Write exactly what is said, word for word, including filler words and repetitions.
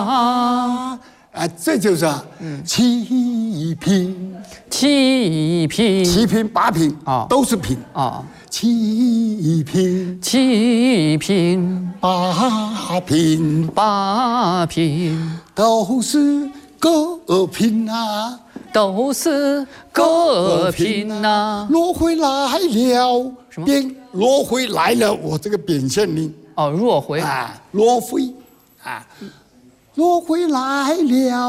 啊啊，这就是啊，七品， 七品， 七品八品啊都是品啊， 七品七品八品八品都是各品啊， 都是各品呐。 落回来了，变落回来了，我这个变现力哦，若回啊，落回啊，落回来了。